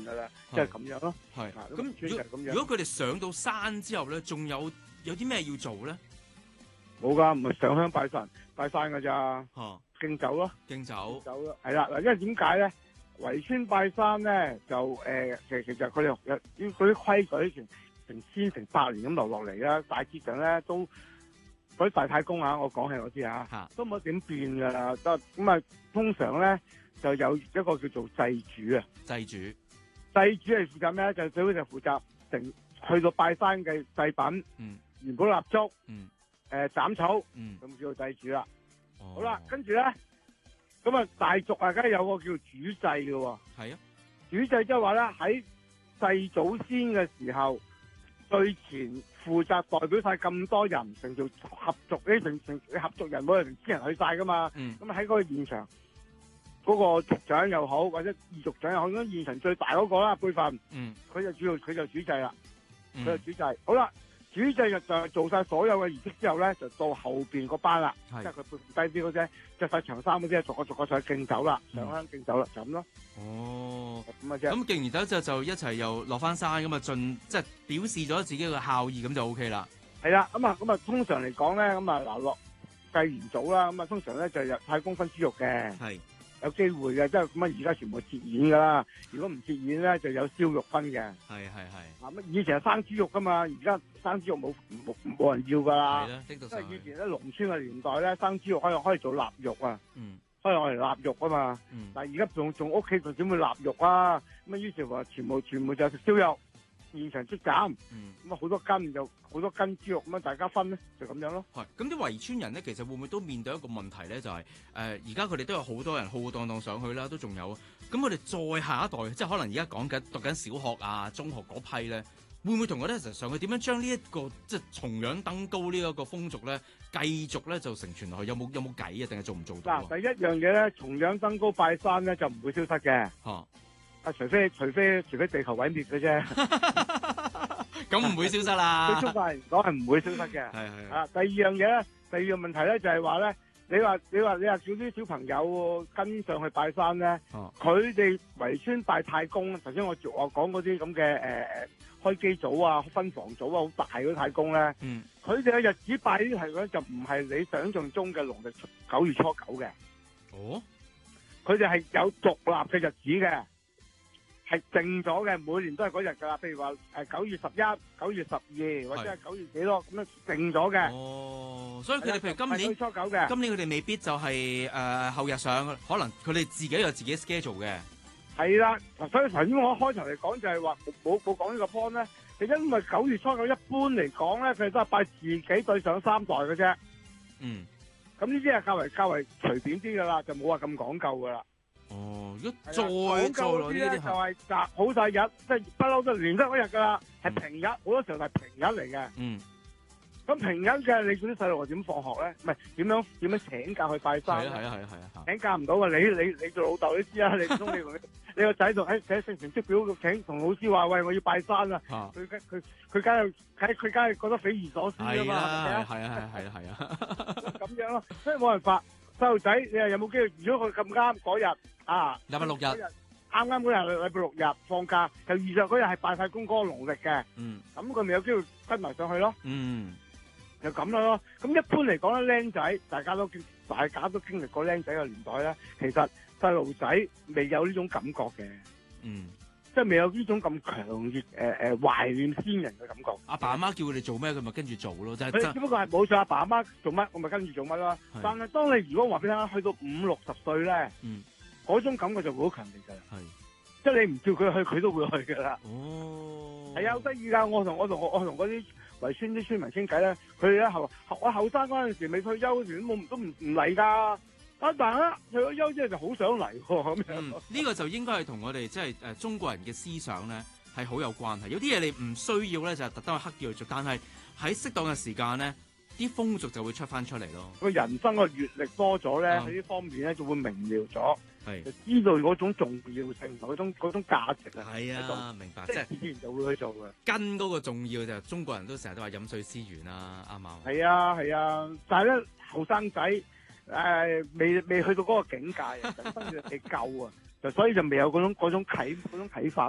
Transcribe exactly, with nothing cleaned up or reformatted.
噶啦，即係咁樣咯。 係咁咁，如如果佢哋上到山之後咧，仲有有啲咩要做咧？ 冇噶，唔係上香拜神拜山噶咋， 嚇敬酒咯， 敬酒酒咯，係啦嗱，因為點解咧？圍村拜山咧就誒、呃，其實其實佢哋有啲嗰啲規矩成成千成百年咁留落嚟啦，大致上咧都嗰啲大太公啊，我講起我知啊，都冇點變噶啦，都咁啊，通常咧就有一個叫做祭主啊， 祭主祭主係負責咩咧？就最好就負責成去到拜山嘅祭品， 嗯， 元寶蠟燭， 嗯， 誒斬草， 嗯， 咁叫做祭主啦。 哦、 好啦，跟住咧。咁啊，大族啊，梗係有個叫主祭嘅喎。 係啊， 主祭即係話咧，喺祭祖先嘅時候，最前負責代表晒咁多人，成條合族呢，成成合族人，每人成千人去晒噶嘛。 嗯。 咁喺嗰個現場，嗰、嗰個族長又好，或者二族長又好，咁現場最大嗰個啦，輩分。嗯。佢就主要，佢就主祭啦。佢、嗯、就主祭。好啦。主祭就就做晒所有嘅儀式之後咧，就到後邊嗰班啦，即係佢輩低啲嗰啫，着晒長衫嗰啲，逐個逐個上去敬酒啦，上香敬酒啦，就咁咯。 哦， 咁啊啫。咁敬完酒之後就一齊又落翻山咁啊，盡即係表示咗自己嘅孝義，咁就 O K 啦。係啦， 咁啊咁啊，通常嚟講咧，咁啊嗱落祭完祖啦，咁啊通常咧就有太公分豬肉嘅。係。有機會嘅，即係咁啊！而家全部切演噶啦，如果唔切演咧，就有燒肉分嘅。係係係。啊乜以前係生豬肉噶嘛，而家生豬肉冇冇冇人要噶啦。係啦，即係以前咧農村嘅年代咧，生豬肉可以可以做臘肉啊。嗯。可以攞嚟臘肉啊嘛。嗯。但係而家仲仲屋企仲點會臘肉啊？咁啊，於是話全部全部就係食燒肉。現場出斬，咁啊好多斤就好多斤豬肉咁樣大家分咧，就咁樣咯。係，咁啲圍村人咧，其實會唔會都面對一個問題咧？就係誒而家佢哋都有好多人浩浩蕩蕩上去啦，都仲有。咁佢哋再下一代，即係可能而家講緊讀緊小學啊、中學嗰批咧，會唔會同佢哋一齊上去？點樣將呢一個即係重陽登高呢一個風俗咧，繼續咧就承傳落去？有冇有冇計啊？定係做唔做到？嗱，第一樣嘢咧，重陽登高拜山咧就唔會消失嘅。嚇！啊，除非除非除非地球毀滅嘅啫，咁唔會消失啦。對中國人嚟講係唔會消失嘅。係係。啊，第二樣嘢咧，第二樣問題咧就係話咧，你話你話你話叫啲小朋友跟上去拜山咧，佢哋圍村拜太公，頭先我我講嗰啲咁嘅誒誒開基組啊、分房組啊，好大嗰啲太公咧，嗯，佢哋嘅日子拜呢啲係咧就唔係你想象中嘅農曆九月初九嘅。哦，佢哋係有獨立嘅日子嘅。係定咗嘅，每年都係嗰日噶啦。譬如話誒九月十一、九月十二或者係九月幾多咁樣定咗嘅。哦，所以佢哋譬如今年初九嘅，今年佢哋未必就係、是、誒、呃、後日上，可能佢哋自己有自己 schedule 嘅。係啦，所以頭先我開頭嚟講就係話冇冇講呢個 point 咧，就因為九月初九一般嚟講咧，佢哋都係拜自己對上三代嘅啫。嗯，咁呢啲係較為較為隨便啲噶啦，就冇話咁講究噶啦。哦，如果再講究嗰啲咧，就係擇好晒日，即係不嬲都連得嗰日噶啦，係平日，好多時候係平日嚟嘅。嗯，咁平日嘅你嗰啲細路點放學咧？唔係點樣點樣請假去拜山？係啊係啊係啊係啊！請假唔到啊！你你你做老豆都知啊！你唔通你你個仔仲喺寫成成績表度請同老師話喂，我要拜山啊！佢佢佢佢梗係佢佢梗係覺得匪夷所思噶嘛？係啊係啊係啊係啊！咁樣咯，所以冇辦法。細路仔，你又有冇機會？如果佢咁啱嗰日啊，禮拜六日，啱啱嗰日禮拜六日放假，就遇上嗰日係拜太公嗰個農曆嘅，嗯，咁佢咪有機會跟埋上去咯，嗯，就咁樣咯。咁一般嚟講咧，僆仔大家都經，大家都經歷過僆仔嘅年代咧，其實細路仔未有呢種感覺嘅，嗯。即係未有呢種咁強烈誒誒懷念先人嘅感覺。阿爸阿媽叫佢哋做咩，佢咪跟住做咯。就係只不過係冇錯，阿爸阿媽做乜，我咪跟住做乜咯。但係當你如果話俾你聽，去到五六十歲咧，嗯，嗰種感覺就會好強烈㗎啦。係，即係你唔叫佢去，佢都會去㗎啦。哦，係啊，好得意㗎！我同我同我我同嗰啲圍村啲村民傾偈咧，佢哋咧後我後生嗰陣時未退休嗰時都冇都唔唔嚟㗎。啊！但係咧，退咗休之後就好想嚟喎，咁樣。呢、嗯這個就應該係同我哋即係誒中國人嘅思想咧係好有關係。有啲嘢你唔需要咧，就係特登去刻意去做，但係喺適當嘅時間咧，啲風俗就會出翻出嚟咯。個人生個閲歷多咗咧，喺呢、嗯、方面咧就會明瞭咗，係就知道嗰種重要性同嗰種嗰種價值啊。係啊，明白，即係自然就會去做嘅。跟嗰個重要就係中國人都成日都話飲水思源啦，啱唔啱？係啊係啊，但係咧後生仔。誒、呃，未未去到嗰個境界啊，人生就未夠啊，就所以就未有嗰種嗰種啟嗰種啟發。